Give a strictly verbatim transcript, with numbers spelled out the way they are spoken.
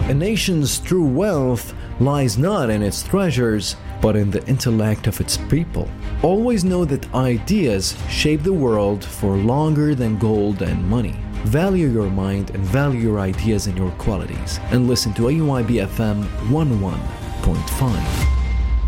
A nation's true wealth lies not in its treasures, but in the intellect of its people. Always know that ideas shape the world for longer than gold and money. Value your mind and value your ideas and your qualities. And listen to A U I B F M one oh one point five.